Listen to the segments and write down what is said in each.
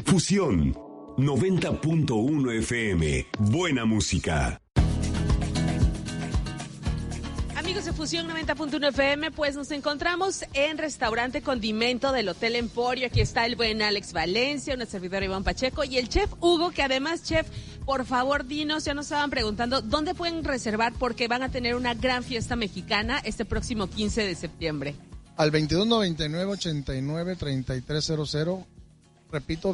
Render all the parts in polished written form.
Fusión 90.1 FM. Buena música. Amigos de Fusión 90.1 FM, pues nos encontramos en Restaurante Condimento del Hotel Emporio. Aquí está el buen Alex Valencia, una servidora Ivonne Pacheco y el chef Hugo, que además, chef, por favor, dinos, ya nos estaban preguntando, ¿dónde pueden reservar? Porque van a tener una gran fiesta mexicana este próximo 15 de septiembre. Al 2299-89-3300, repito,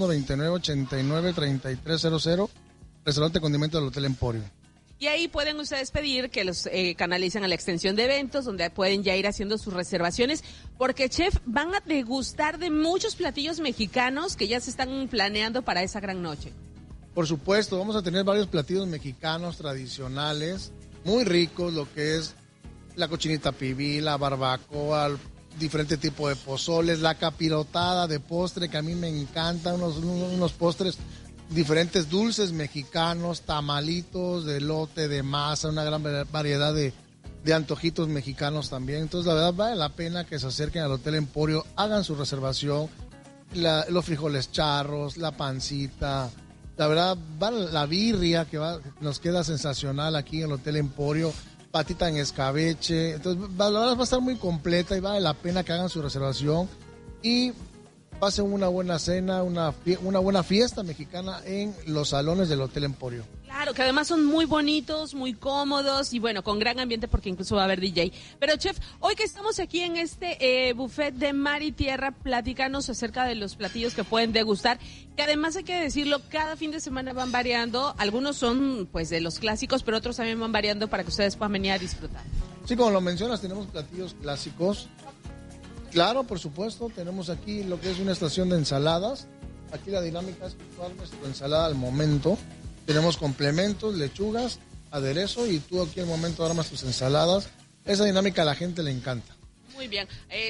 2299-89-3300, Restaurante Condimento del Hotel Emporio. Y ahí pueden ustedes pedir que los canalicen a la extensión de eventos, donde pueden ya ir haciendo sus reservaciones, porque, chef, van a degustar de muchos platillos mexicanos que ya se están planeando para esa gran noche. Por supuesto, vamos a tener varios platillos mexicanos tradicionales, muy ricos, lo que es la cochinita pibil, la barbacoa, diferente tipo de pozoles, la capirotada de postre, que a mí me encanta, unos postres, diferentes dulces mexicanos, tamalitos de elote, de masa, una gran variedad de antojitos mexicanos también. Entonces, la verdad, vale la pena que se acerquen al Hotel Emporio, hagan su reservación, los frijoles charros, la pancita, la verdad, la birria que nos queda sensacional aquí en el Hotel Emporio, patita en escabeche. Entonces, la verdad va a estar muy completa y vale la pena que hagan su reservación y pasen una buena cena, una buena fiesta mexicana en los salones del Hotel Emporio. Claro, que además son muy bonitos, muy cómodos y bueno, con gran ambiente porque incluso va a haber DJ. Pero, chef, hoy que estamos aquí en este buffet de mar y tierra, platícanos acerca de los platillos que pueden degustar, que además hay que decirlo, cada fin de semana van variando, algunos son pues de los clásicos, pero otros también van variando para que ustedes puedan venir a disfrutar. Sí, como lo mencionas, tenemos platillos clásicos. Claro, por supuesto, tenemos aquí lo que es una estación de ensaladas. Aquí la dinámica es probar nuestra ensalada al momento. Tenemos complementos, lechugas, aderezo y tú aquí al momento armas tus ensaladas. Esa dinámica a la gente le encanta. Muy bien.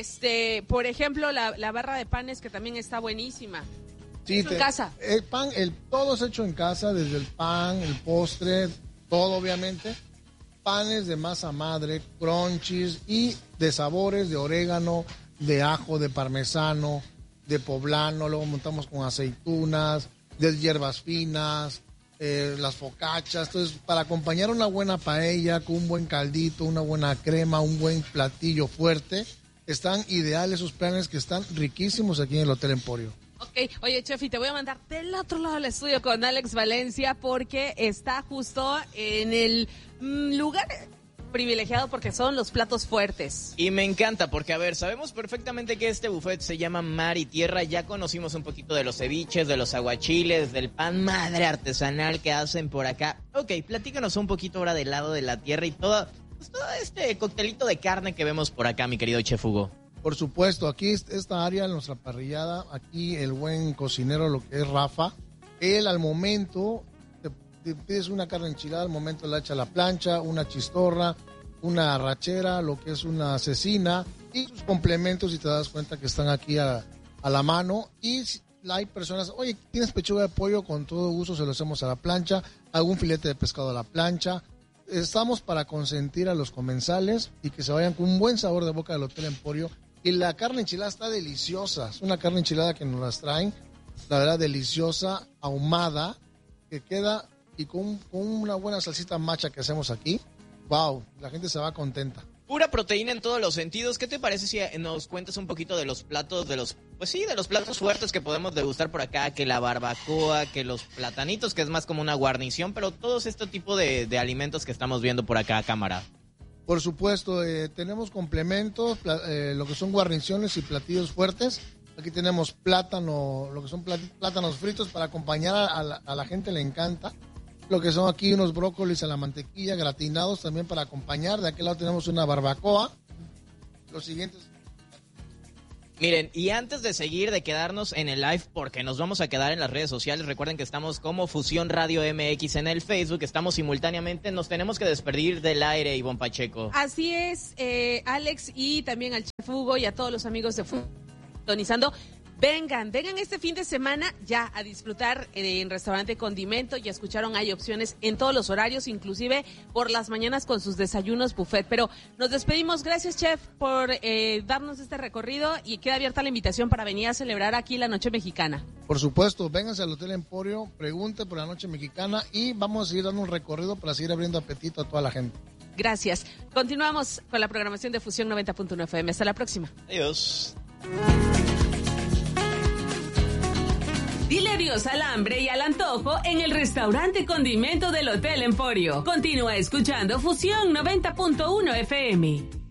Por ejemplo, la barra de panes que también está buenísima. Sí, en casa. El pan, todo es hecho en casa, desde el pan, el postre, todo obviamente. Panes de masa madre, crunchies y de sabores de orégano, de ajo, de parmesano, de poblano, luego montamos con aceitunas, de hierbas finas, las focachas. Entonces, para acompañar una buena paella con un buen caldito, una buena crema, un buen platillo fuerte, están ideales esos planes que están riquísimos aquí en el Hotel Emporio. Ok, oye, chef, y te voy a mandar del otro lado del estudio con Alex Valencia porque está justo en el lugar privilegiado porque son los platos fuertes. Y me encanta porque, a ver, sabemos perfectamente que este buffet se llama Mar y Tierra. Ya conocimos un poquito de los ceviches, de los aguachiles, del pan madre artesanal que hacen por acá. Ok, platícanos un poquito ahora del lado de la tierra y todo este coctelito de carne que vemos por acá, mi querido chef Hugo. Por supuesto, aquí esta área, en nuestra parrillada, aquí el buen cocinero, lo que es Rafa, él al momento, te pides una carne enchilada, al momento la echa a la plancha, una chistorra, una arrachera, lo que es una cecina y sus complementos, y te das cuenta que están aquí a la mano. Y hay personas, oye, ¿tienes pechuga de pollo? Con todo gusto se lo hacemos a la plancha, algún filete de pescado a la plancha. Estamos para consentir a los comensales y que se vayan con un buen sabor de boca del Hotel Emporio. Y la carne enchilada está deliciosa. Es una carne enchilada que nos las traen, la verdad, deliciosa, ahumada, que queda y con una buena salsita macha que hacemos aquí. Wow, la gente se va contenta. Pura proteína en todos los sentidos. ¿Qué te parece si nos cuentas un poquito de los platos, de los platos fuertes que podemos degustar por acá? Que la barbacoa, que los platanitos, que es más como una guarnición, pero todos este tipo de alimentos que estamos viendo por acá a cámara. Por supuesto, tenemos complementos, lo que son guarniciones y platillos fuertes. Aquí tenemos plátano, lo que son plátanos fritos para acompañar a la gente, le encanta. Lo que son aquí unos brócolis a la mantequilla, gratinados también para acompañar. De aquel lado tenemos una barbacoa. Los siguientes... Miren, y antes de seguir, de quedarnos en el live, porque nos vamos a quedar en las redes sociales, recuerden que estamos como Fusión Radio MX en el Facebook, estamos simultáneamente, nos tenemos que despedir del aire, Ivonne Pacheco. Así es, Alex, y también al chef Hugo y a todos los amigos de Fusionizando. Vengan este fin de semana ya a disfrutar en Restaurante Condimento. Ya escucharon, hay opciones en todos los horarios, inclusive por las mañanas con sus desayunos buffet. Pero nos despedimos. Gracias, chef, por darnos este recorrido y queda abierta la invitación para venir a celebrar aquí la Noche Mexicana. Por supuesto, vénganse al Hotel Emporio, pregunte por la noche mexicana y vamos a seguir dando un recorrido para seguir abriendo apetito a toda la gente. Gracias. Continuamos con la programación de Fusión 90.1 FM. Hasta la próxima. Adiós. Dile adiós al hambre y al antojo en el restaurante Condimento del Hotel Emporio. Continúa escuchando Fusión 90.1 FM.